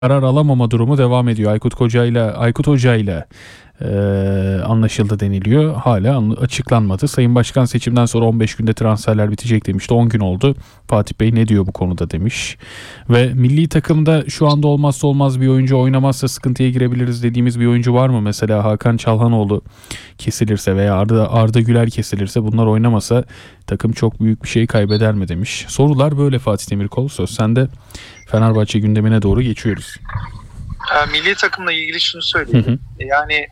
karar alamama durumu devam ediyor. Aykut Hoca ile anlaşıldı deniliyor. Hala açıklanmadı. Sayın Başkan seçimden sonra 15 günde transferler bitecek demişti. 10 gün oldu. Fatih Bey ne diyor bu konuda demiş. Ve milli takımda şu anda olmazsa olmaz bir oyuncu oynamazsa sıkıntıya girebiliriz dediğimiz bir oyuncu var mı? Mesela Hakan Çalhanoğlu kesilirse veya Arda Güler kesilirse, bunlar oynamasa takım çok büyük bir şey kaybeder mi demiş. Sorular böyle Fatih Demirkol. Söz sende. Fenerbahçe gündemine doğru geçiyoruz. Milli takımla ilgili şunu söyleyeyim. Yani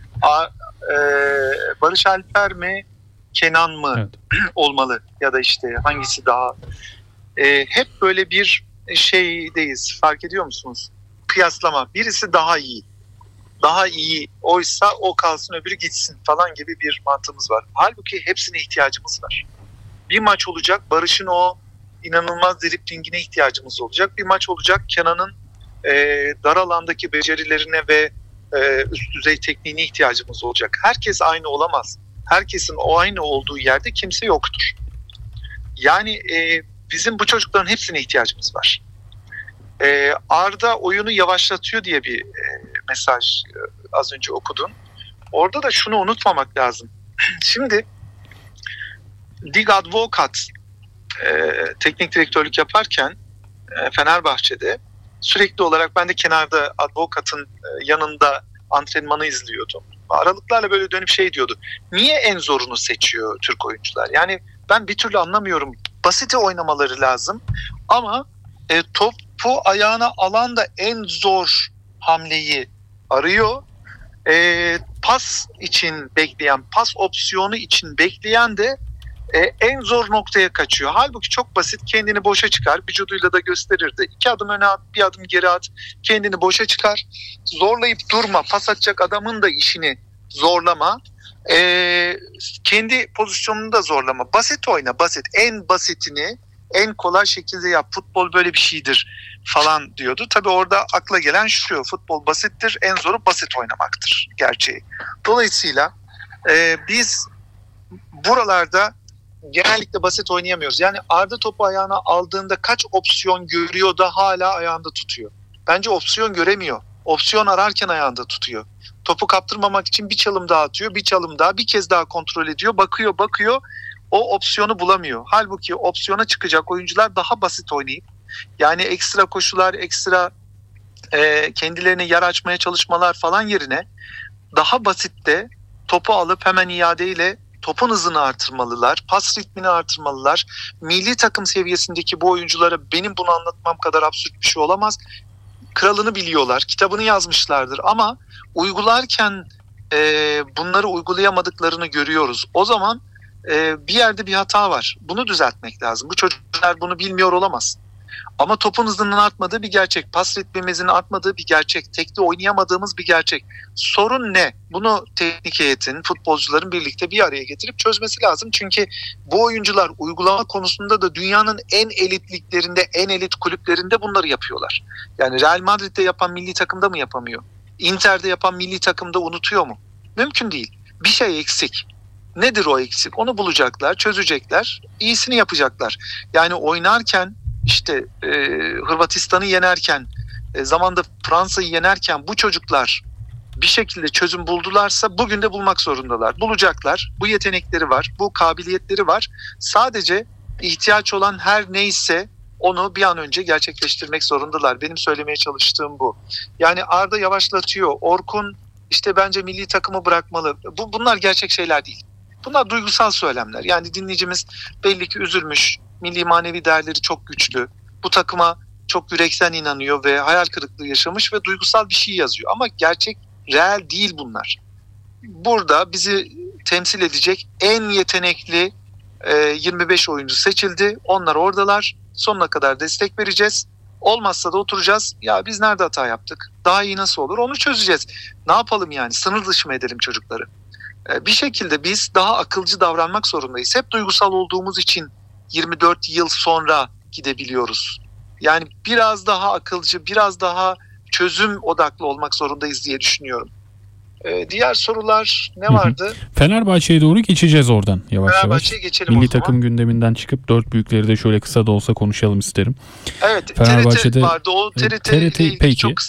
Barış Alper mi, Kenan mı Evet. olmalı ya da işte hangisi daha? Hep böyle bir şeydeyiz. Fark ediyor musunuz? Kıyaslama. Birisi daha iyi. Daha iyi oysa o kalsın, öbürü gitsin falan gibi bir mantığımız var. Halbuki hepsine ihtiyacımız var. Bir maç olacak, Barış'ın o inanılmaz driblingine ihtiyacımız olacak. Bir maç olacak, Kenan'ın dar alandaki becerilerine ve üst düzey tekniğine ihtiyacımız olacak. Herkes aynı olamaz. Herkesin o aynı olduğu yerde kimse yoktur. Yani bizim bu çocukların hepsine ihtiyacımız var. Arda oyunu yavaşlatıyor diye bir mesaj az önce okudun. Orada da şunu unutmamak lazım. Şimdi Dig Advokat teknik direktörlük yaparken Fenerbahçe'de sürekli olarak ben de kenarda Advokat'ın yanında antrenmanı izliyordum. Aralıklarla böyle dönüp şey diyordu. Niye en zorunu seçiyor Türk oyuncular? Yani ben bir türlü anlamıyorum. Basite oynamaları lazım ama topu ayağına alan da en zor hamleyi arıyor. Pas için bekleyen, pas opsiyonu için bekleyen de en zor noktaya kaçıyor. Halbuki çok basit, kendini boşa çıkar. Vücuduyla da gösterirdi. 2 adım öne at, 1 adım geri at. Kendini boşa çıkar. Zorlayıp durma. Pas atacak adamın da işini zorlama. Kendi pozisyonunu da zorlama. Basit oyna, basit. En basitini en kolay şekilde yap. Futbol böyle bir şeydir falan diyordu. Tabii orada akla gelen şu: futbol basittir, en zoru basit oynamaktır gerçeği. Dolayısıyla biz buralarda genellikle basit oynayamıyoruz. Yani Arda topu ayağına aldığında kaç opsiyon görüyor da hala ayağında tutuyor? Bence opsiyon göremiyor. Opsiyon ararken ayağında tutuyor. Topu kaptırmamak için bir çalım daha atıyor, bir çalım daha, bir kez daha kontrol ediyor. Bakıyor, o opsiyonu bulamıyor. Halbuki opsiyona çıkacak oyuncular daha basit oynayıp, yani ekstra koşular, ekstra kendilerine yer açmaya çalışmalar falan yerine daha basitte topu alıp hemen iadeyle topun hızını artırmalılar, pas ritmini artırmalılar. Milli takım seviyesindeki bu oyunculara benim bunu anlatmam kadar absürt bir şey olamaz. Kralını biliyorlar, kitabını yazmışlardır ama uygularken bunları uygulayamadıklarını görüyoruz. O zaman bir yerde bir hata var. Bunu düzeltmek lazım. Bu çocuklar bunu bilmiyor olamaz. Ama topun hızının artmadığı bir gerçek. Pas ritmimizin artmadığı bir gerçek. Tekte oynayamadığımız bir gerçek. Sorun ne? Bunu teknik heyetin, futbolcuların birlikte bir araya getirip çözmesi lazım. Çünkü bu oyuncular uygulama konusunda da dünyanın en elit liglerinde, en elit kulüplerinde bunları yapıyorlar. Yani Real Madrid'de yapan milli takımda mı yapamıyor? Inter'de yapan milli takımda unutuyor mu? Mümkün değil. Bir şey eksik. Nedir o eksik? Onu bulacaklar, çözecekler, iyisini yapacaklar. Yani oynarken İşte Hırvatistan'ı yenerken, zamanda Fransa'yı yenerken bu çocuklar bir şekilde çözüm buldularsa bugün de bulmak zorundalar. Bulacaklar. Bu yetenekleri var, bu kabiliyetleri var. Sadece ihtiyaç olan her neyse onu bir an önce gerçekleştirmek zorundalar. Benim söylemeye çalıştığım bu. Yani Arda yavaşlatıyor. Orkun işte bence milli takımı bırakmalı. Bunlar gerçek şeyler değil. Bunlar duygusal söylemler. Yani dinleyicimiz belli ki üzülmüş. Milli manevi değerleri çok güçlü. Bu takıma çok yürekten inanıyor ve hayal kırıklığı yaşamış ve duygusal bir şey yazıyor. Ama gerçek, reel değil bunlar. Burada bizi temsil edecek en yetenekli 25 oyuncu seçildi. Onlar oradalar. Sonuna kadar destek vereceğiz. Olmazsa da oturacağız. Ya biz nerede hata yaptık? Daha iyi nasıl olur? Onu çözeceğiz. Ne yapalım yani? Sınır dışı mı edelim çocukları? Bir şekilde biz daha akılcı davranmak zorundayız. Hep duygusal olduğumuz için 24 yıl sonra gidebiliyoruz. Yani biraz daha akılcı, biraz daha çözüm odaklı olmak zorundayız diye düşünüyorum. Diğer sorular ne Hı hı. vardı? Fenerbahçe'ye doğru geçeceğiz oradan yavaş yavaş. Fenerbahçe'ye geçelim Milli o zaman. takım gündeminden çıkıp 4 büyükleri de şöyle kısa da olsa konuşalım isterim. Evet, Fenerbahçe'de TRT vardı. O TRT TRT ile ilgili peki. çok kısa